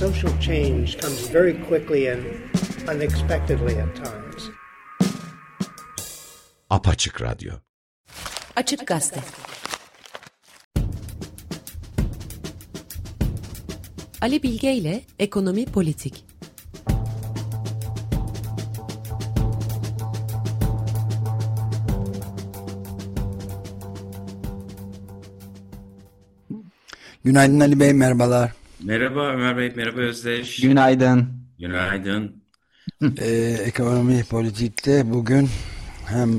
social change comes very quickly and unexpectedly at times. Apaçık Radyo. Açık Gazete. Ali Bilge ile Ekonomi Politik. Günaydın Ali Bey, merhabalar. Merhaba Ömer Bey, merhaba Özdeş. Günaydın. Günaydın. Ekonomi Politik'te bugün hem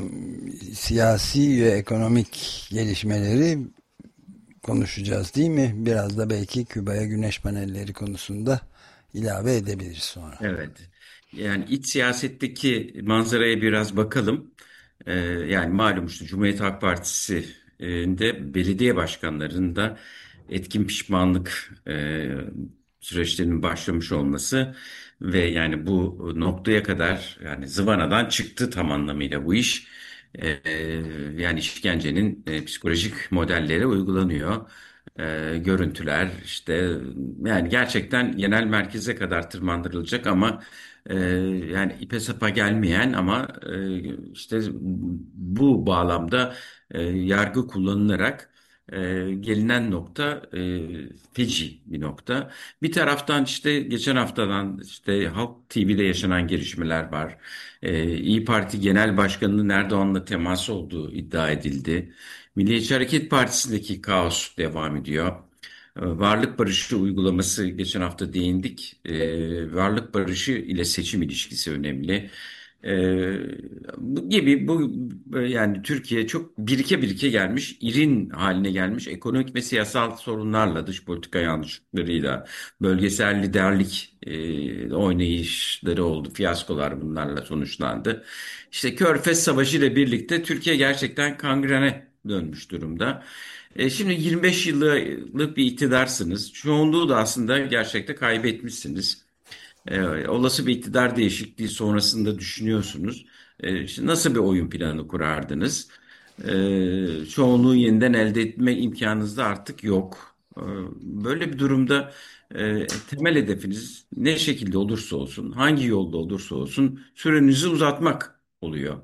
siyasi ve ekonomik gelişmeleri konuşacağız değil mi? Biraz da belki Küba'ya güneş panelleri konusunda ilave edebiliriz sonra. Evet, yani iç siyasetteki manzaraya biraz bakalım. Yani malum işte Cumhuriyet Halk Partisi'nde belediye başkanlarında etkin pişmanlık süreçlerinin başlamış olması ve yani bu noktaya kadar yani zıvanadan çıktı tam anlamıyla bu iş. Ee, Yani işkencenin psikolojik modelleri uygulanıyor. Görüntüler işte yani gerçekten genel merkeze kadar tırmandırılacak ama yani ipe sapa gelmeyen ama işte bu bağlamda yargı kullanılarak gelinen nokta feci bir nokta. Bir taraftan işte geçen haftadan işte Halk TV'de yaşanan gelişmeler var. İyi Parti Genel Başkanı'nın Erdoğan'la teması olduğu iddia edildi. Milliyetçi Hareket Partisi'ndeki kaos devam ediyor. Varlık barışı uygulaması geçen hafta değindik. Varlık barışı ile seçim ilişkisi önemli. Ee, Bu gibi yani Türkiye çok birike birike gelmiş, irin haline gelmiş ekonomik ve siyasal sorunlarla, dış politika yanlışlıklarıyla, bölgesel liderlik oynayışları oldu, fiyaskolar bunlarla sonuçlandı. İşte Körfez Savaşı ile birlikte Türkiye gerçekten kangrene dönmüş durumda. Şimdi 25 yıllık bir iktidarsınız. Çoğunluğu da aslında gerçekte kaybetmişsiniz. Olası bir iktidar değişikliği sonrasında düşünüyorsunuz. İşte nasıl bir oyun planı kurardınız? Çoğunluğu yeniden elde etme imkanınız da artık yok. Böyle bir durumda temel hedefiniz ne şekilde olursa olsun, hangi yolda olursa olsun sürenizi uzatmak oluyor.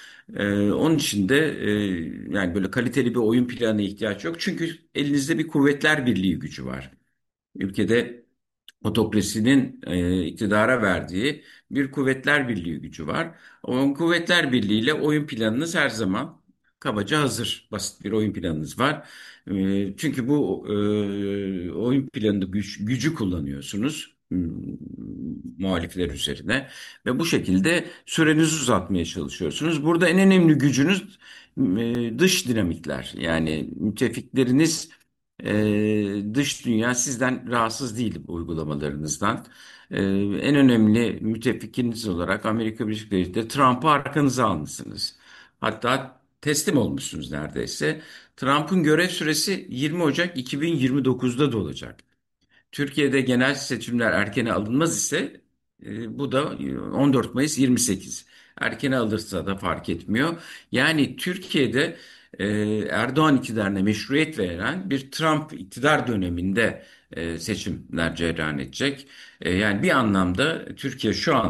Onun için de yani böyle kaliteli bir oyun planına ihtiyaç yok. Çünkü elinizde bir kuvvetler birliği gücü var. Ülkede otokrasinin iktidara verdiği bir kuvvetler birliği gücü var. O kuvvetler birliğiyle oyun planınız her zaman kabaca hazır. Basit bir oyun planınız var. Çünkü bu oyun planında gücü kullanıyorsunuz muhalifler üzerine ve bu şekilde sürenizi uzatmaya çalışıyorsunuz. Burada en önemli gücünüz dış dinamikler. Yani müttefikleriniz dış dünya sizden rahatsız değil bu uygulamalarınızdan. En önemli müttefikiniz olarak Amerika Birleşik Devletleri Trump'ı arkanıza almışsınız. Hatta teslim olmuşsunuz neredeyse. Trump'ın görev süresi 20 Ocak 2029'da dolacak. Türkiye'de genel seçimler erkene alınmaz ise bu da 14 Mayıs 28. Erkene alırsa da fark etmiyor. Yani Türkiye'de Erdoğan iktidarına meşruiyet veren bir Trump iktidar döneminde seçimler cereyan edecek. Yani bir anlamda Türkiye şu an